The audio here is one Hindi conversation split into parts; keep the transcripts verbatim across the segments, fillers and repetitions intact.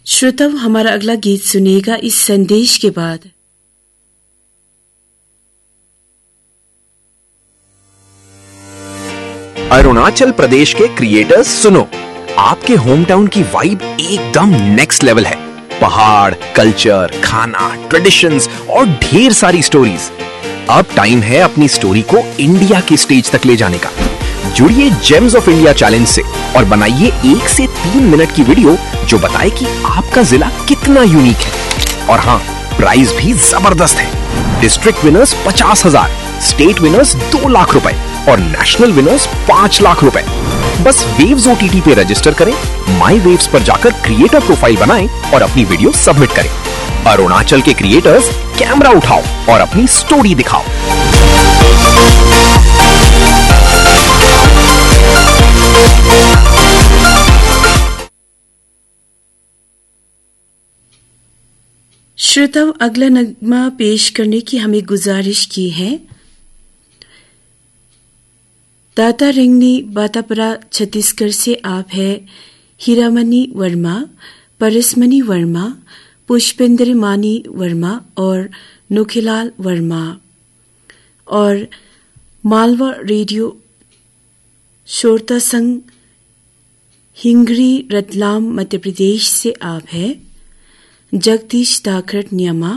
श्रोताओं, हमारा अगला गीत सुनेगा इस संदेश के बाद। अरुणाचल प्रदेश के क्रिएटर्स सुनो, आपके होम टाउन की वाइब एकदम नेक्स्ट लेवल है। पहाड़, कल्चर, खाना, ट्रेडिशंस और ढेर सारी स्टोरीज। अब टाइम है अपनी स्टोरी को इंडिया के स्टेज तक ले जाने का। जुड़िए जेम्स ऑफ इंडिया चैलेंज से और बनाइए एक से तीन मिनट की वीडियो जो बताए कि आपका जिला कितना यूनिक है। और हाँ, प्राइज भी जबरदस्त है। डिस्ट्रिक्ट विनर्स पचास हजार, स्टेट विनर्स दो लाख रुपए और नेशनल विनर्स पांच लाख रुपए। बस वेव्स ओटीटी पे रजिस्टर करें, माई वेव्स पर जाकर क्रिएटर प्रोफाइल बनाएं और अपनी वीडियो सबमिट करें। अरुणाचल के क्रिएटर्स, कैमरा उठाओ और अपनी स्टोरी दिखाओ। श्रोताओं, अगला नगमा पेश करने की हमें गुजारिश की है। दाता रिंगनी बातापरा छत्तीसगढ़ से आप है हीरामणि वर्मा, परसमणि वर्मा, पुष्पेंद्र मानी वर्मा और नोखीलाल वर्मा। और मालवा रेडियो श्रोता संघ हिंगरी रतलाम मध्य प्रदेश से आप है जगदीश दाखड़ न्यामा,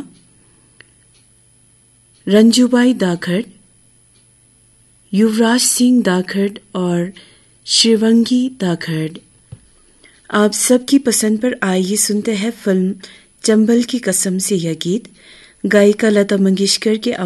रंजूबाई दाखड़, युवराज सिंह दाखड़ और शिवंगी दाखड़। आप सबकी पसंद पर आइए सुनते हैं फिल्म चंबल की कसम से यह गीत। गायिका लता मंगेशकर के